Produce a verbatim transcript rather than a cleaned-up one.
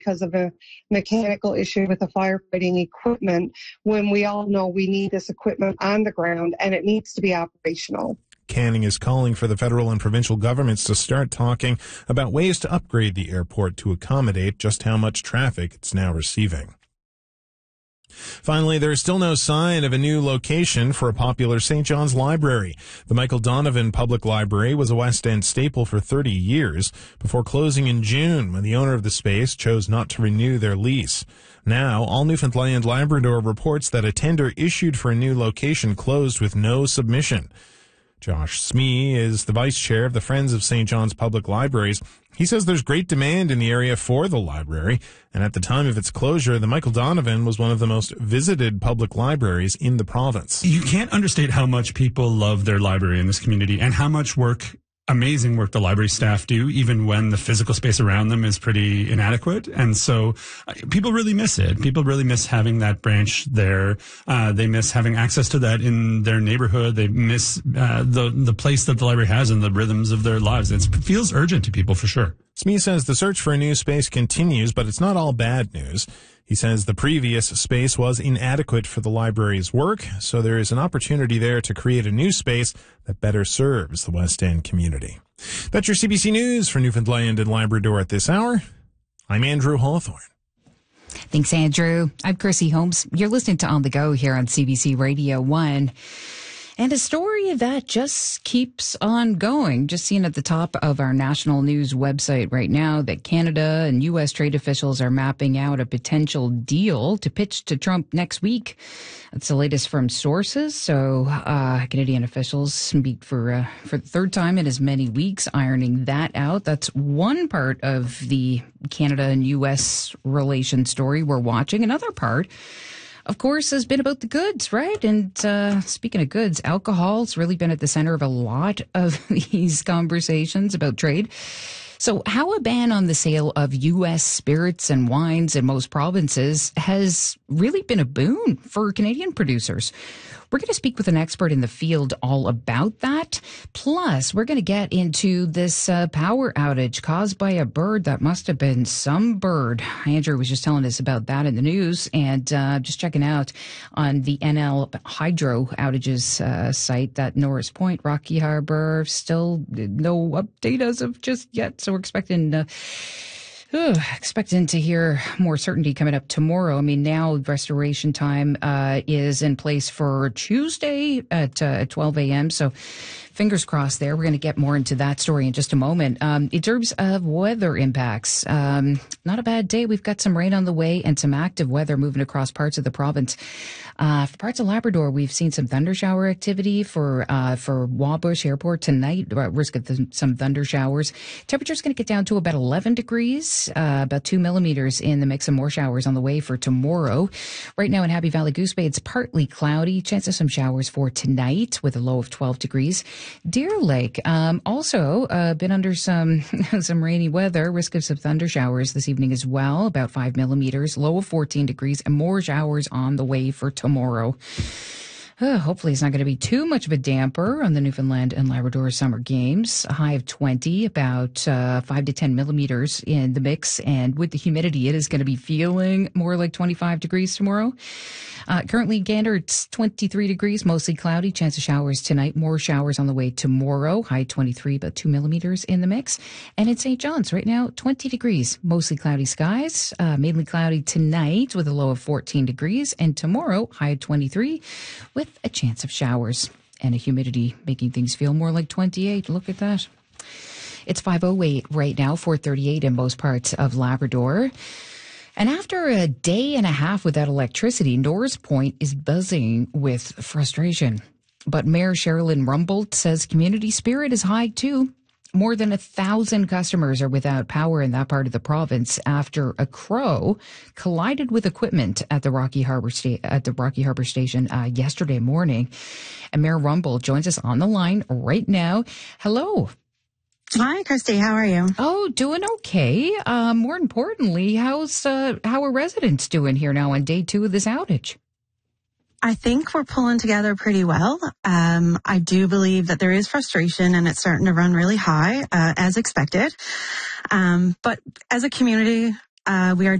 because of a mechanical issue with the firefighting equipment, when we all know we need this equipment on the ground and it needs to be operational. Canning is calling for the federal and provincial governments to start talking about ways to upgrade the airport to accommodate just how much traffic it's now receiving. Finally, there is still no sign of a new location for a popular Saint John's Library. The Michael Donovan Public Library was a West End staple for thirty years before closing in June when the owner of the space chose not to renew their lease. Now, All Newfoundland Labrador reports that a tender issued for a new location closed with no submission. Josh Smee is the vice chair of the Friends of Saint John's Public Libraries. He says there's great demand in the area for the library, and at the time of its closure, the Michael Donovan was one of the most visited public libraries in the province. You can't understate how much people love their library in this community and how much work amazing work the library staff do, even when the physical space around them is pretty inadequate. And so uh, people really miss it. People really miss having that branch there. Uh, they miss having access to that in their neighborhood. They miss uh, the, the place that the library has and the rhythms of their lives. It's, it feels urgent to people for sure. Smee says the search for a new space continues, but it's not all bad news. He says the previous space was inadequate for the library's work, so there is an opportunity there to create a new space that better serves the West End community. That's your C B C News for Newfoundland and Labrador at this hour. I'm Andrew Hawthorne. Thanks, Andrew. I'm Chrissy Holmes. You're listening to On the Go here on C B C Radio one. And a story that just keeps on going. Just seen at the top of our national news website right now that Canada and U S trade officials are mapping out a potential deal to pitch to Trump next week. That's the latest from sources. So uh, Canadian officials meet for uh, for the third time in as many weeks, ironing that out. That's one part of the Canada and U S relation story we're watching. Another part, of course, has been about the goods, right? And uh, speaking of goods, alcohol's really been at the center of a lot of these conversations about trade. So how a ban on the sale of U S spirits and wines in most provinces has really been a boon for Canadian producers. We're going to speak with an expert in the field all about that. Plus, we're going to get into this uh, power outage caused by a bird that must have been some bird. Andrew was just telling us about that in the news, and uh, just checking out on the N L Hydro outages uh, site that Norris Point, Rocky Harbour, still no update as of just yet. So we're expecting uh, Ugh, expecting to hear more certainty coming up tomorrow. I mean, now restoration time uh, is in place for Tuesday at uh, twelve a.m. So fingers crossed there. We're going to get more into that story in just a moment. Um, in terms of weather impacts, um, not a bad day. We've got some rain on the way and some active weather moving across parts of the province. Uh, for parts of Labrador, we've seen some thunder shower activity for uh, for Wabush Airport tonight. Risk of th- some thunder showers. Temperature's going to get down to about eleven degrees, uh, about two millimeters in the mix, of more showers on the way for tomorrow. Right now in Happy Valley Goose Bay, it's partly cloudy. Chance of some showers for tonight with a low of twelve degrees. Deer Lake, um, also uh, been under some some rainy weather. Risk of some thunder showers this evening as well, about five millimeters, low of fourteen degrees, and more showers on the way for tomorrow. Uh, hopefully it's not going to be too much of a damper on the Newfoundland and Labrador Summer Games. A high of twenty, about uh, five to ten millimeters in the mix. And with the humidity, it is going to be feeling more like twenty-five degrees tomorrow. Uh, currently, Gander, it's twenty-three degrees, mostly cloudy. Chance of showers tonight. More showers on the way tomorrow. High twenty-three, about two millimeters in the mix. And in Saint John's right now, twenty degrees, mostly cloudy skies. Uh, mainly cloudy tonight with a low of fourteen degrees. And tomorrow, high twenty-three with a chance of showers and a humidity making things feel more like twenty-eight. Look at that. It's five oh eight right now, four thirty-eight in most parts of Labrador. And after a day and a half without electricity, Norris Point is buzzing with frustration. But Mayor Sherilyn Rumbold says community spirit is high too. More than a thousand customers are without power in that part of the province after a crow collided with equipment at the Rocky Harbour sta- at the Rocky Harbour station uh, yesterday morning. And Mayor Rumbold joins us on the line right now. Hello. Hi, Christy. How are you? Oh, doing okay. Um, more importantly, how's uh, how are residents doing here now on day two of this outage? I think we're pulling together pretty well. Um, I do believe that there is frustration and it's starting to run really high, uh, as expected. Um, but as a community, Uh, we are